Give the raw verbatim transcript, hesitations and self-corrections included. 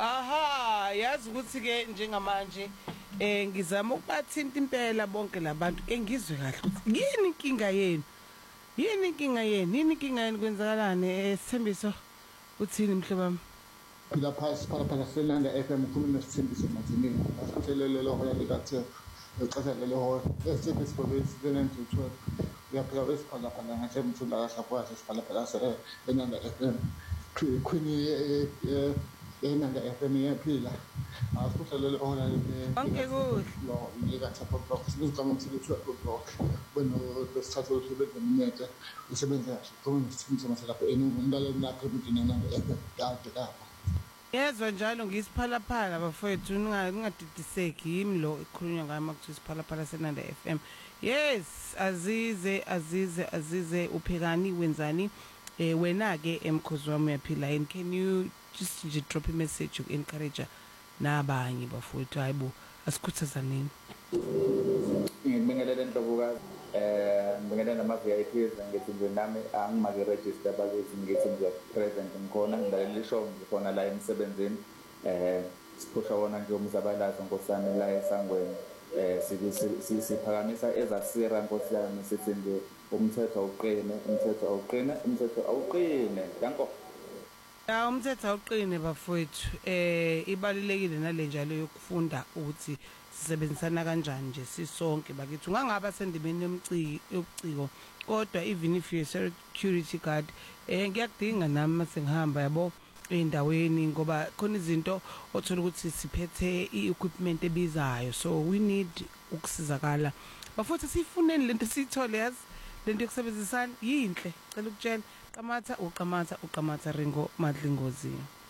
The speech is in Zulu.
Aha, yazi ukuthi ke njengamanje eh ngizama ukubathinta impela bonke labantu ke ngizwe kahle ukuthi yini inkinga yenu? Yini inkinga yenu? Yini inkinga yenu kwenzakalani esithembiso uthini mhlobami? Phila phasi phala phala selanda F M ukhuluma nesithembiso Mathinini. Asithelele lo hola likaThe. Exesha lelo hola. Esithembiso bobesi nine to twelve. Uyaphila besiphala phala ngathi umthula kahle kwathi siphala phala selanda F M. Queen eh enanda F M yaphila. Asithelele hola Bonke kuhle. Lo likaThe block. Sizocama ukuthi twelve block. Bueno besithatha ukuthi beminete usebenza kahle. Khona nesithembiso maselapha enumdalo lapha emdinana F M. Kade lapha. Yezwa njalo ngisiphalaphala bafowethu ningadidiseki yimi lo ekhulunywa ngayo makuthiwa isiphalaphala senanda F M. Yes, azize azize azize uphekani wenzani eh wena ke emkhozi wami uyaphila and can you just just drop a message to encourage nabanye bafowethu hayibo asikhuthazaneni. Ngibingelele Ndlovukazi eh ngibingelele nama V I Ps ngithi nje nami angimake register bakithi ngithi nje present ngikhona ngilalela show ngikhona la emsebenzini eh siphusha wona nje umzabalazo nkosana la esangweni eh siphakamisa ezasira nkosana sithi nje umthetho awuqine umthetho awuqine umthetho awuqine danko. Ya umthetho awuqine bafowethu eh ibalulekile nale njalo yokufunda ukuthi sisebenzisana kanjani nje sisonke bakithi ungangaba sendimeni yomciki yokuciko kodwa even if you security guard eh ngiyakudinga nami mase ngihamba yabo endaweni ngoba khona izinto othola ukuthi siphethe i-equipment ebizayo so we need ukusizakala bafowethu sifuneni lento sithole yazi lento yokusebenzisana yinhle cela ukutshela qamatha uqamatha uqamatha Ringo Madlingozini.